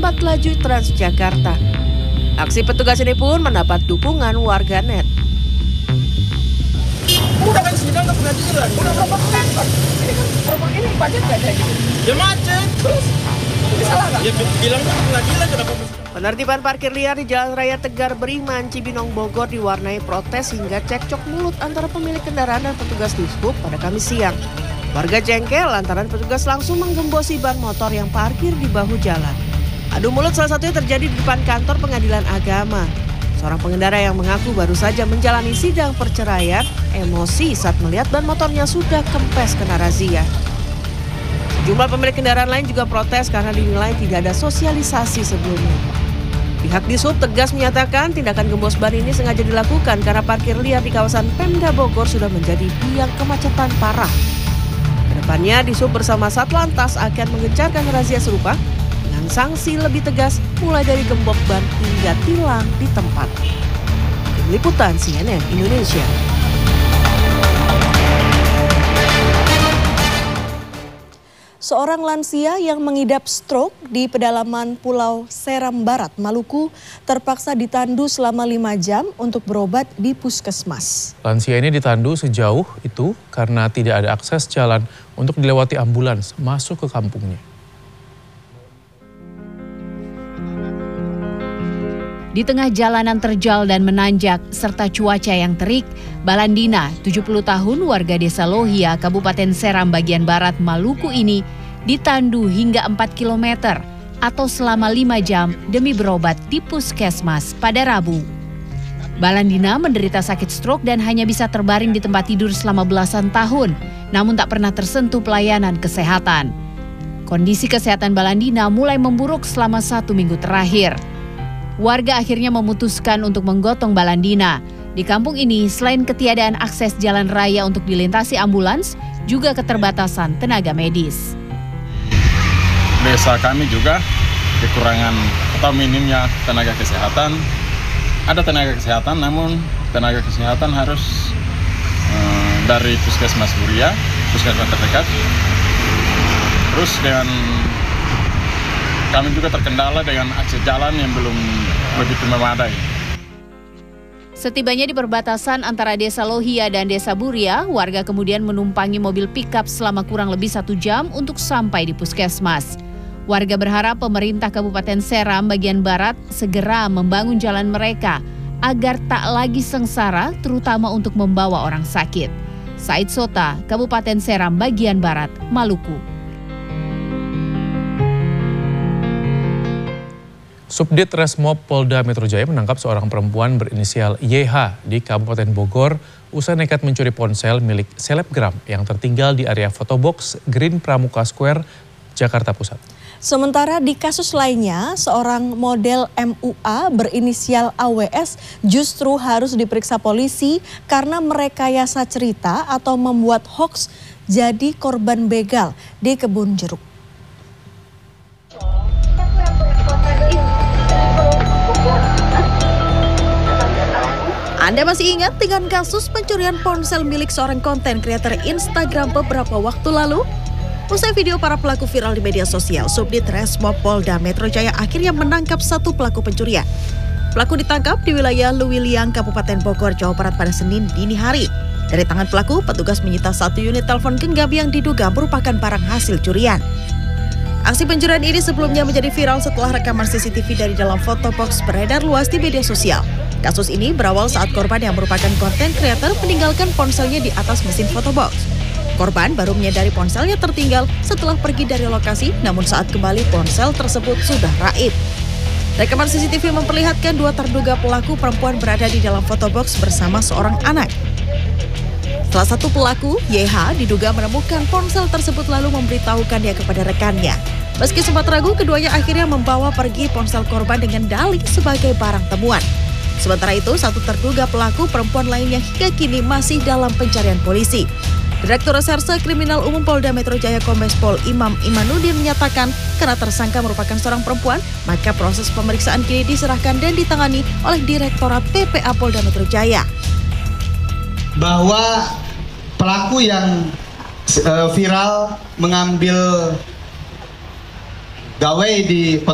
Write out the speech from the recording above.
menghambat laju Transjakarta. Aksi petugas ini pun mendapat dukungan warganet. Udah kan sidang ke pengadilan, udah berapa kali Pak? Ini macet gak kayak gitu? Ya macet, terus salah nggak? Ya bilang ke pengadilan kenapa? Penertiban parkir liar di Jalan Raya Tegar Beriman, Cibinong, Bogor diwarnai protes hingga cekcok mulut antara pemilik kendaraan dan petugas Dishub pada Kamis siang. Warga jengkel lantaran petugas langsung menggembosi ban motor yang parkir di bahu jalan. Adu mulut salah satunya terjadi di depan kantor Pengadilan Agama. Seorang pengendara yang mengaku baru saja menjalani sidang perceraian emosi saat melihat ban motornya sudah kempes kena razia. Sejumlah pemilik kendaraan lain juga protes karena dinilai tidak ada sosialisasi sebelumnya. Pihak Dishub tegas menyatakan tindakan gembos ban ini sengaja dilakukan karena parkir liar di kawasan Pemda Bogor sudah menjadi biang kemacetan parah. Kedepannya Dishub bersama Satlantas akan mengencarkan razia serupa dengan sanksi lebih tegas mulai dari gembok ban hingga tilang di tempat. Tim Liputan CNN Indonesia. Seorang lansia yang mengidap stroke di pedalaman Pulau Seram Barat, Maluku, terpaksa ditandu selama 5 jam untuk berobat di puskesmas. Lansia ini ditandu sejauh itu karena tidak ada akses jalan untuk dilewati ambulans masuk ke kampungnya. Di tengah jalanan terjal dan menanjak serta cuaca yang terik, Balandina, 70 tahun warga desa Lohia, Kabupaten Seram bagian barat Maluku ini ditandu hingga 4 km atau selama 5 jam demi berobat di puskesmas pada Rabu. Balandina menderita sakit stroke dan hanya bisa terbaring di tempat tidur selama belasan tahun, namun tak pernah tersentuh pelayanan kesehatan. Kondisi kesehatan Balandina mulai memburuk selama 1 minggu terakhir. Warga akhirnya memutuskan untuk menggotong Balandina. Di kampung ini, selain ketiadaan akses jalan raya untuk dilintasi ambulans, juga keterbatasan tenaga medis. Desa kami juga kekurangan atau minimnya tenaga kesehatan. Ada tenaga kesehatan, namun tenaga kesehatan harus dari puskesmas Buria, puskesmas terdekat. Terus dengan kami juga terkendala dengan akses jalan yang belum begitu memadai. Setibanya di perbatasan antara Desa Lohia dan Desa Buria, warga kemudian menumpangi mobil pickup selama kurang lebih 1 jam untuk sampai di puskesmas. Warga berharap pemerintah Kabupaten Seram bagian barat segera membangun jalan mereka agar tak lagi sengsara, terutama untuk membawa orang sakit. Said Sota, Kabupaten Seram bagian barat, Maluku. Subdit Resmob Polda Metro Jaya menangkap seorang perempuan berinisial YH di Kabupaten Bogor usai nekat mencuri ponsel milik selebgram yang tertinggal di area fotobox Green Pramuka Square, Jakarta Pusat. Sementara di kasus lainnya, seorang model MUA berinisial AWS justru harus diperiksa polisi karena merekayasa cerita atau membuat hoaks jadi korban begal di kebun jeruk. Anda masih ingat dengan kasus pencurian ponsel milik seorang konten kreator Instagram beberapa waktu lalu? Usai video para pelaku viral di media sosial, Subdit Resmob Polda Metro Jaya akhirnya menangkap 1 pelaku pencurian. Pelaku ditangkap di wilayah Luwiliang, Kabupaten Bogor, Jawa Barat pada Senin dini hari. Dari tangan pelaku, petugas menyita 1 unit telepon genggam yang diduga merupakan barang hasil curian. Aksi pencurian ini sebelumnya menjadi viral setelah rekaman CCTV dari dalam fotobox beredar luas di media sosial. Kasus ini berawal saat korban yang merupakan konten kreator meninggalkan ponselnya di atas mesin fotobox. Korban baru menyadari ponselnya tertinggal setelah pergi dari lokasi, namun saat kembali ponsel tersebut sudah raib. Rekaman CCTV memperlihatkan 2 terduga pelaku perempuan berada di dalam fotobox bersama seorang anak. Salah satu pelaku, YH, diduga menemukan ponsel tersebut lalu memberitahukannya kepada rekannya. Meski sempat ragu, keduanya akhirnya membawa pergi ponsel korban dengan dalih sebagai barang temuan. Sementara itu, 1 terduga pelaku perempuan lainnya hingga kini masih dalam pencarian polisi. Direktur Reserse Kriminal Umum Polda Metro Jaya Kombes Pol Imam Imanuddin menyatakan karena tersangka merupakan seorang perempuan, maka proses pemeriksaan kini diserahkan dan ditangani oleh Direktorat PPA Polda Metro Jaya. Bahwa pelaku yang viral mengambil gawai di